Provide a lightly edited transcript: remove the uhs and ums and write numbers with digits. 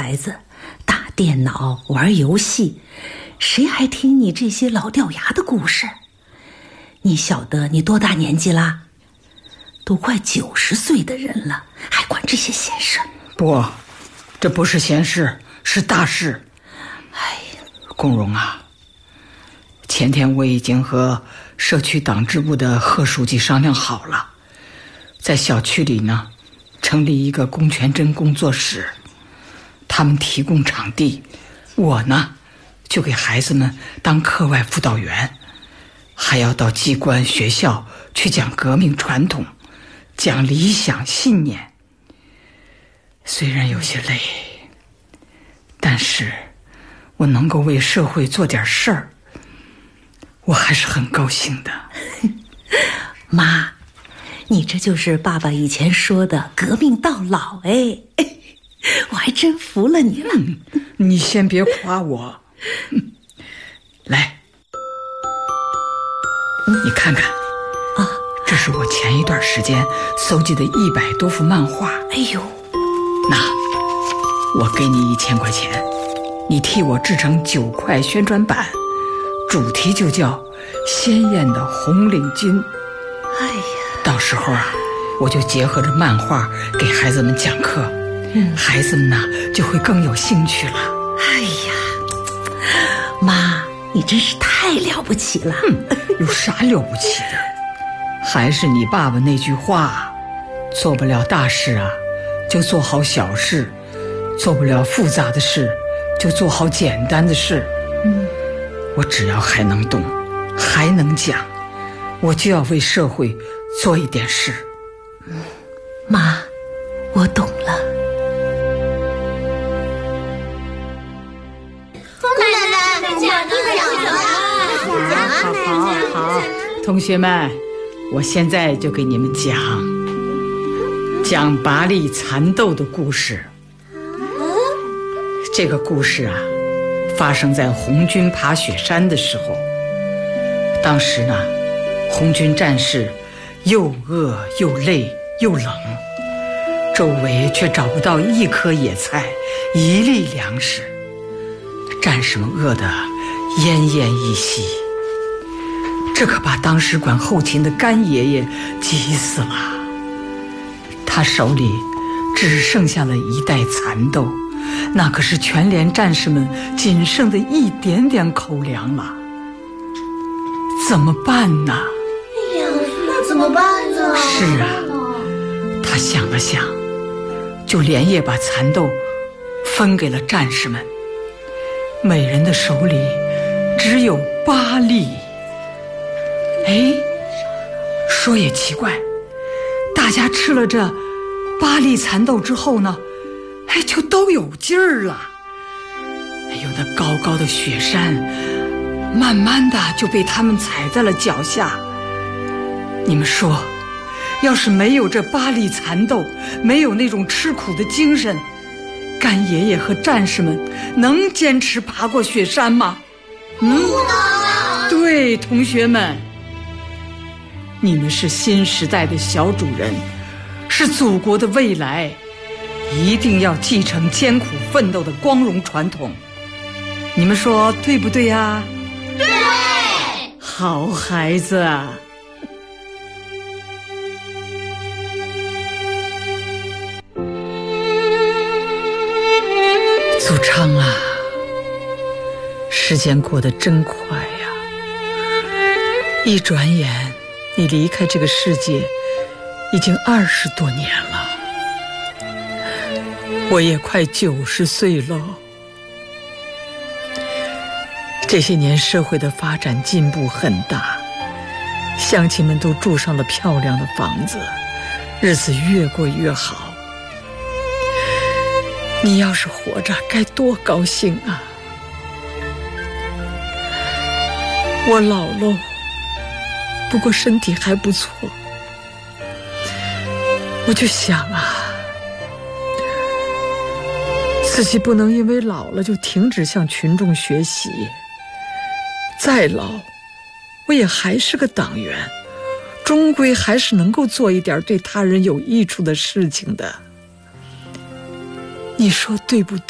孩子，打电脑玩游戏，谁还听你这些老掉牙的故事？你晓得你多大年纪啦？都快90岁的人了，还管这些闲事？ 不，这不是闲事，是大事。 哎， 龚荣啊，前天我已经和社区党支部的贺书记商量好了，在小区里呢成立一个龚全珍工作室，他们提供场地，我呢就给孩子们当课外辅导员，还要到机关学校去讲革命传统，讲理想信念。虽然有些累，但是我能够为社会做点事儿，我还是很高兴的。 妈，你这就是爸爸以前说的革命到老哎，我还真服了你了。 你先别夸我。来，你看看啊， 这是我前一段时间搜集的100多幅漫画。 哎呦， 那我给你1000块钱，你替我制成9块宣传版，主题就叫鲜艳的红领巾。 哎呀， 到时候啊，我就结合着漫画给孩子们讲课，孩子们呢就会更有兴趣了。 哎呀，妈，你真是太了不起了。 有啥了不起的？还是你爸爸那句话，做不了大事啊，就做好小事，做不了复杂的事，就做好简单的事。我只要还能动，还能讲，我就要为社会做一点事。 妈，我懂了。 龚奶奶，讲好，同学们，我现在就给你们讲拔力蚕豆的故事。这个故事啊，发生在红军爬雪山的时候。当时呢，红军战士又饿又累又冷，周围却找不到一颗野菜，一粒粮食，战士们饿得奄奄一息。这可把当时管后勤的干爷爷急死了，他手里只剩下了一袋蚕豆，那可是全连战士们仅剩的一点点口粮了。怎么办呢？ 哎呀，那怎么办呢？ 是啊，他想了想，就连夜把蚕豆分给了战士们，每人的手里只有8粒。哎，说也奇怪，大家吃了这8粒蚕豆之后呢，就都有劲儿了。有那高高的雪山慢慢的就被他们踩在了脚下。你们说，要是没有这8粒蚕豆，没有那种吃苦的精神，干爷爷和战士们能坚持爬过雪山吗？ 不能啊！ 对，同学们，你们是新时代的小主人，是祖国的未来，一定要继承艰苦奋斗的光荣传统。你们说对不对呀？ 对！ 好孩子啊！祖昌啊，时间过得真快呀，一转眼你离开这个世界已经20多年了，我也快90岁了。这些年社会的发展进步很大，乡亲们都住上了漂亮的房子，日子越过越好。你要是活着该多高兴啊！我老喽，不过身体还不错。我就想啊，自己不能因为老了就停止向群众学习，再老我也还是个党员，终归还是能够做一点对他人有益处的事情的。你说对不对？